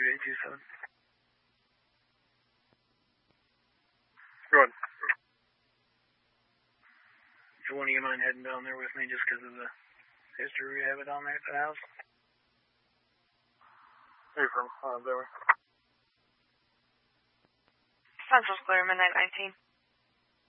3827. Go ahead. So one of you mind heading down there with me just because of the history we have it down there at the house? Where are you from? There. Central Square, midnight 19.